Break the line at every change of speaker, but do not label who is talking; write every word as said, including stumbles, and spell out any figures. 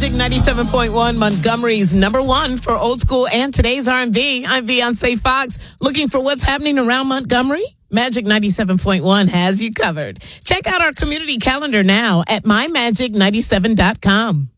Magic ninety-seven point one, Montgomery's number one for old school and today's R and B. I'm Beyonce Fox. Looking for what's happening around Montgomery? Magic ninety-seven point one has you covered. Check out our community calendar now at my magic ninety-seven dot com.